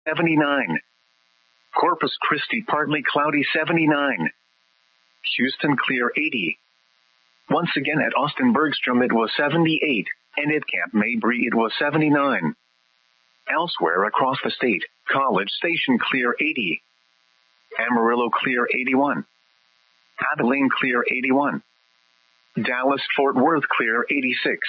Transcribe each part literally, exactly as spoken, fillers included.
seventy-nine. Corpus Christi partly cloudy seventy-nine. Houston clear eighty. Once again at Austin Bergstrom it was seventy-eight, and at Camp Mabry it was seventy-nine. Elsewhere across the state, College Station clear eighty. Amarillo clear eighty-one. Abilene clear eighty-one. Dallas-Fort Worth clear eighty-six.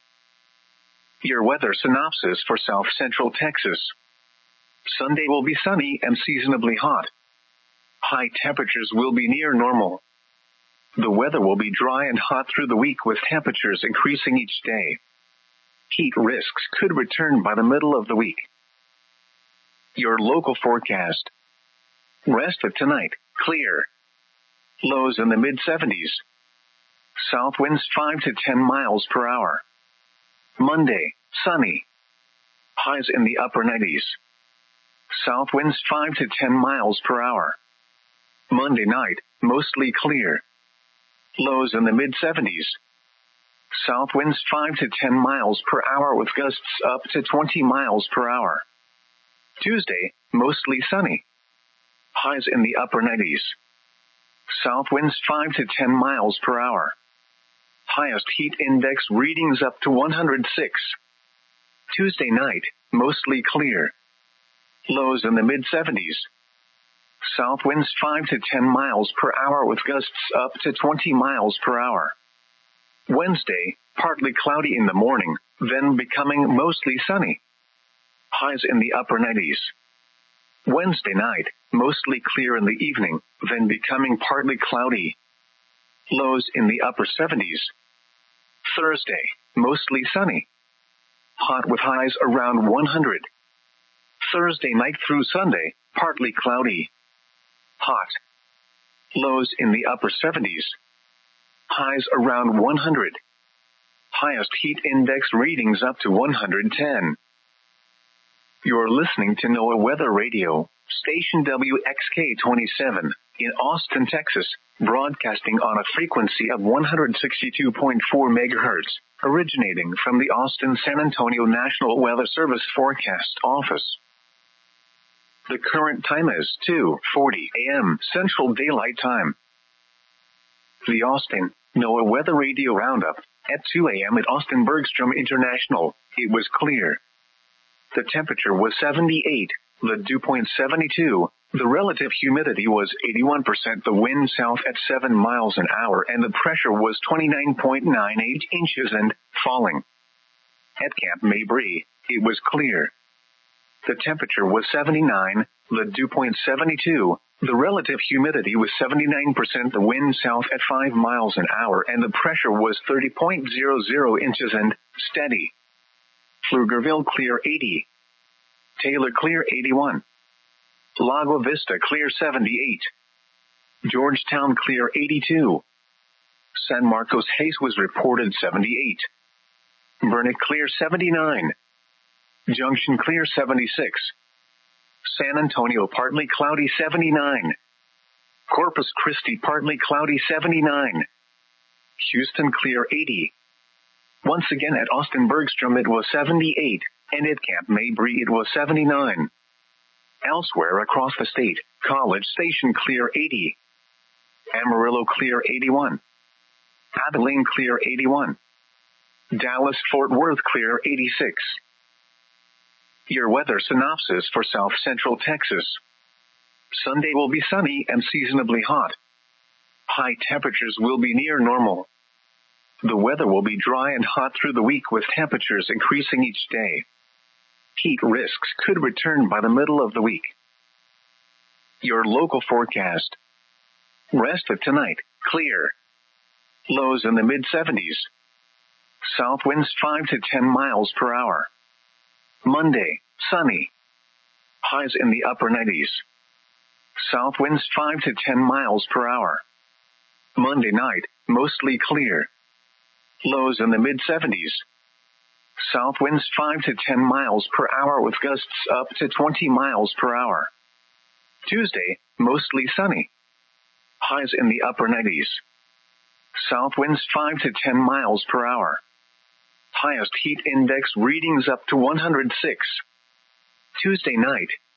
Your weather synopsis for South Central Texas. Sunday will be sunny and seasonably hot. High temperatures will be near normal. The weather will be dry and hot through the week with temperatures increasing each day. Heat risks could return by the middle of the week. Your local forecast. Rest of tonight, clear. Lows in the mid seventies. South winds five to ten miles per hour. Monday, sunny. Highs in the upper nineties. South winds five to ten miles per hour. Monday night, mostly clear. Lows in the mid seventies. South winds five to ten miles per hour with gusts up to twenty miles per hour. Tuesday, mostly sunny. Highs in the upper nineties. South winds five to ten miles per hour. Highest heat index readings up to one hundred six. Tuesday night, mostly clear. Lows in the mid seventies. South winds five to ten miles per hour with gusts up to twenty miles per hour. Wednesday, partly cloudy in the morning, then becoming mostly sunny. Highs in the upper nineties. Wednesday night, mostly clear in the evening, then becoming partly cloudy. Lows in the upper seventies. Thursday, mostly sunny. Hot with highs around one hundred. Thursday night through Sunday, partly cloudy. Hot. Lows in the upper seventies. Highs around one hundred. Highest heat index readings up to one hundred ten. You're listening to NOAA Weather Radio, station W X K twenty-seven, in Austin, Texas, broadcasting on a frequency of one hundred sixty-two point four megahertz, originating from the Austin-San Antonio National Weather Service Forecast Office. The current time is two forty a.m. Central Daylight Time. The Austin NOAA Weather Radio Roundup. At two a.m. at Austin Bergstrom International, it was clear. The temperature was seventy-eight, the dew point seventy-two, the relative humidity was eighty-one percent, the wind south at seven miles an hour, and the pressure was twenty-nine point nine eight inches and falling. At Camp Mabry, it was clear. The temperature was seventy-nine, the dew point seventy-two, the relative humidity was seventy-nine percent, the wind south at five miles an hour, and the pressure was thirty point zero zero inches and steady. Pflugerville clear eighty. Taylor clear eighty-one. Lago Vista clear seventy-eight. Georgetown clear eighty-two. San Marcos Hayes was reported seventy-eight. Burnet clear seventy-nine. Junction clear seventy-six. San Antonio partly cloudy seventy-nine. Corpus Christi partly cloudy seventy-nine. Houston clear eighty. Once again at Austin Bergstrom it was seventy-eight, and at Camp Mabry it was seventy-nine. Elsewhere across the state, College Station clear eighty. Amarillo clear eighty-one. Abilene clear eighty-one. Dallas-Fort Worth clear eighty-six. Your weather synopsis for South Central Texas. Sunday will be sunny and seasonably hot. High temperatures will be near normal. The weather will be dry and hot through the week with temperatures increasing each day. Heat risks could return by the middle of the week. Your local forecast. Rest of tonight, clear. Lows in the mid seventies. South winds five to ten miles per hour. Monday, sunny. Highs in the upper nineties. South winds five to ten miles per hour. Monday night, mostly clear. Lows in the mid seventies. South winds five to ten miles per hour with gusts up to twenty miles per hour. Tuesday, mostly sunny. Highs in the upper nineties. South winds five to ten miles per hour. Highest heat index readings up to one hundred six. Tuesday night,